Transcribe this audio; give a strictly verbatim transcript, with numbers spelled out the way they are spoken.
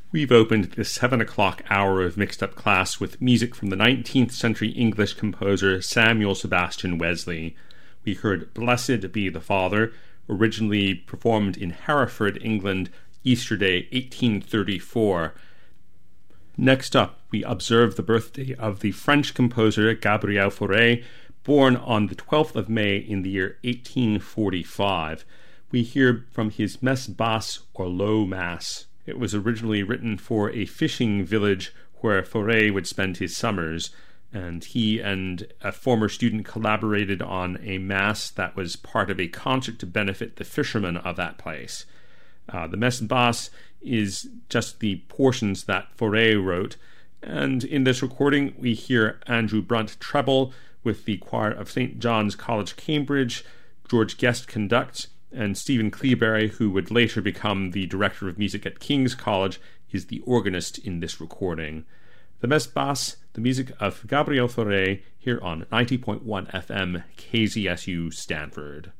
We've opened the seven o'clock hour of Mixed Up Class with music from the nineteenth century English composer Samuel Sebastian Wesley. We heard Blessed Be the Father, originally performed in Hereford, England, Easter Day, eighteen thirty-four. Next up, we observe the birthday of the French composer Gabriel Fauré, born on the twelfth of May in the year eighteen forty-five. We hear from his Messe Basse, or Low Mass. It was originally written for a fishing village where Fauré would spend his summers, and he and a former student collaborated on a mass that was part of a concert to benefit the fishermen of that place. Uh, the Messe Basse is just the portions that Fauré wrote, and in this recording we hear Andrew Brunt treble with the choir of Saint John's College, Cambridge. George Guest conducts, and Stephen Cleaberry, who would later become the director of music at King's College, is the organist in this recording. The Messe Basse, the music of Gabriel Fauré, here on ninety point one F M K Z S U Stanford.